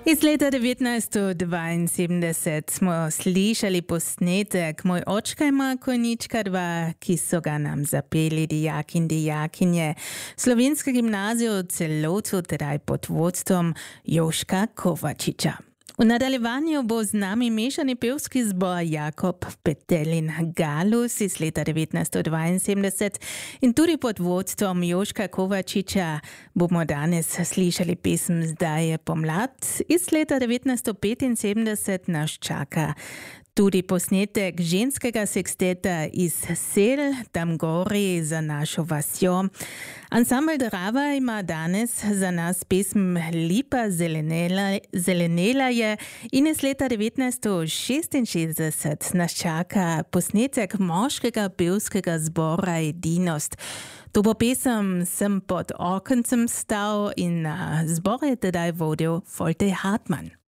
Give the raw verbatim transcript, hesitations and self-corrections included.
Iz leta devetnajststo dvainsedemdeset smo slišali posnetek Moj očka ima konjička dva, ki so ga nam zapeli dijaki in dijakinje Slovenske gimnazije v Celovcu, tedaj pod vodstvom Joška Kovačiča. V nadaljevanju bo z nami mešani pevski zbor Jakob Petelin Galus iz leta devetnajststo dvainsedemdeset in tudi pod vodstvom Joška Kovačiča bomo danes slišali pesem Zdaj je pomlad. Iz leta devetnajststo petinsedemdeset nas čaka tudi posnetek ženskega seksteta iz Sel, tam gori za našo vasjo. Ansambel Drava ima danes za nas pesem Lipa zelenela, zelenela je in iz leta devetnajststo šestinšestdeset nas čaka posnetek moškega pevskega zbora Edinost. To bo pesem Sem pod okencem stal in zbor je tedaj vodil Volte Hartmann.